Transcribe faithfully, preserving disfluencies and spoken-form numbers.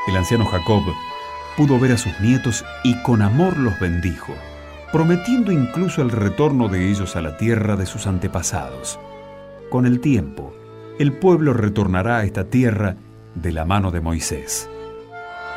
El anciano Jacob pudo ver a sus nietos y con amor los bendijo, prometiendo incluso el retorno de ellos a la tierra de sus antepasados. Con el tiempo, el pueblo retornará a esta tierra de la mano de Moisés.